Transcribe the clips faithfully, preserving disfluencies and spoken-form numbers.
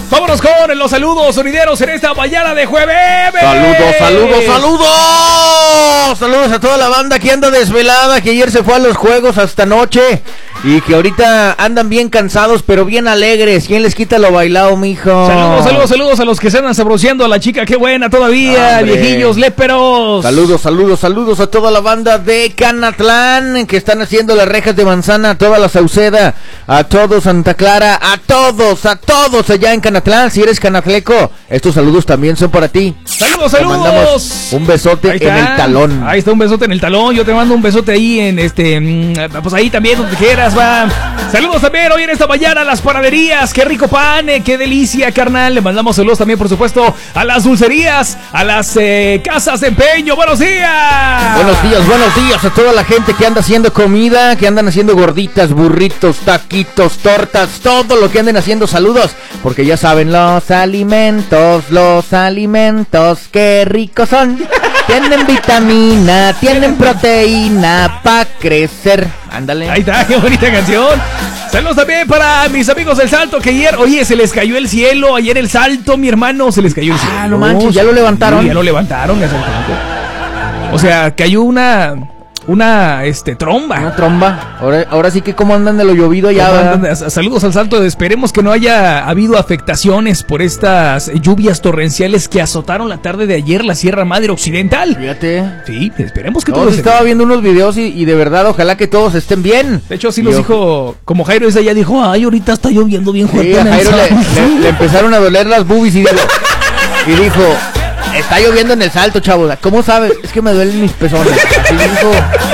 Vámonos con los saludos sonideros en esta mañana de jueves. Saludos, saludos, saludos. Saludos a toda la banda que anda desvelada, que ayer se fue a los juegos hasta anoche y que ahorita andan bien cansados, pero bien alegres. ¿Quién les quita lo bailado, mijo? Saludos, saludos, saludos a los que se andan sabroseando a la chica. Qué buena todavía, ¡hombre! Viejillos léperos. Saludos, saludos, saludos a toda la banda de Canatlán, que están haciendo las rejas de manzana, a toda la Sauceda, a todos Santa Clara, a todos, a todos allá en Canatlán. Si eres canatleco, estos saludos también son para ti. Saludos, te saludos. Mandamos un besote en el talón. Ahí está un besote en el talón. Yo te mando un besote ahí en este, pues ahí también donde quieras, va. Saludos también hoy en esta mañana a las panaderías. Qué rico pan, eh, qué delicia, carnal. Le mandamos saludos también, por supuesto, a las dulcerías, a las eh, casas de empeño. Buenos días. Buenos días, buenos días a toda la gente que anda haciendo comida, que andan haciendo gorditas, burritos, taquitos, tortas, todo lo que anden haciendo. Saludos, porque ya saben, los alimentos, los alimentos, qué ricos son. Tienen vitamina, tienen proteína para crecer. Ándale. Ahí está, qué bonita canción. Saludos también para mis amigos del Salto, que ayer, oye, se les cayó el cielo. Ayer el Salto, mi hermano, se les cayó el cielo. Ah, no manches, ya lo levantaron. Sí, ya lo levantaron, exactamente. O sea, cayó una... Una, este, tromba. Una tromba. Ahora, ahora sí que cómo andan de lo llovido ya. Andan? Saludos al Salto. Esperemos que no haya habido afectaciones por estas lluvias torrenciales que azotaron la tarde de ayer la Sierra Madre Occidental. Fíjate. Sí, esperemos que no, todos estén estaba bien. Viendo unos videos y, y de verdad, ojalá que todos estén bien. De hecho, sí nos dijo, como Jairo es de allá, dijo, ay, ahorita está lloviendo bien fuerte. Sí, a Jairo le, le, le empezaron a doler las boobies y dijo, y dijo... Está lloviendo en el Salto, chavos. ¿Cómo sabes? Es que me duelen mis pezones. Así dijo.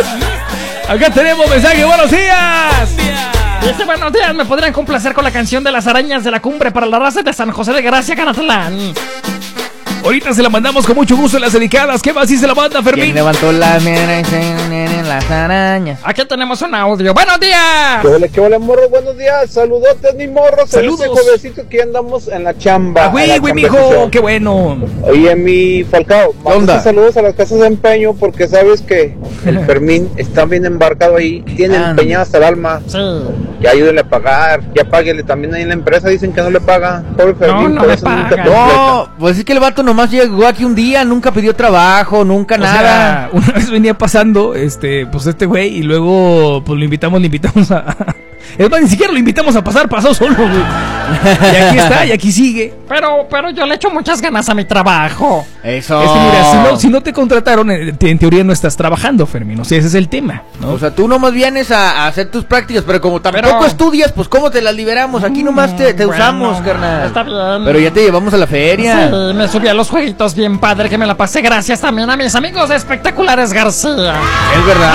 Acá tenemos mensaje. ¡Buenos días! Dice, buenos días. ¿Me podrían complacer con la canción de las arañas de la cumbre para la raza de San José de Gracia, Canatlán? Ahorita se la mandamos con mucho gusto en las dedicadas. ¿Qué más si se la manda, Fermín? ¿Quién levantó la en las arañas? Aquí tenemos un audio. ¡Buenos días! ¿Qué hola, qué hola, morro? Buenos días. Saludotes, mi morro. Saludos. Jovencito que andamos en la chamba. Ah, güey, güey, mijo. Qué bueno. Oye, mi Falcao, manda saludos a las casas de empeño porque sabes que el Fermín está bien embarcado ahí. Tiene ah, empeñado hasta el alma. Sí. Ya ayúdenle a pagar. Ya páguele también ahí en la empresa. Dicen que no le paga. Pobre Fermín. No, no le paga. No, pues es que el vato nomás llegó aquí un día, nunca pidió trabajo, nunca o nada. Sea, una vez venía pasando, este, pues este güey, y luego, pues lo invitamos, le invitamos a... Es más, ni siquiera lo invitamos a pasar, pasó solo, güey. Y aquí está, y aquí sigue. Pero, pero yo le echo muchas ganas a mi trabajo. Eso. Es que mira, si no, si no te contrataron, en teoría no estás trabajando, Fermín. O sea, ese es el tema, ¿no? O sea, tú nomás vienes a, a hacer tus prácticas, pero como tampoco pero... estudias, pues ¿cómo te las liberamos? Aquí nomás te, te bueno, usamos, carnal. Está bien. Pero ya te llevamos a la feria. Sí, me subí a los jueguitos bien padre, que me la pasé. Gracias también a mis amigos de Espectaculares García. Es verdad.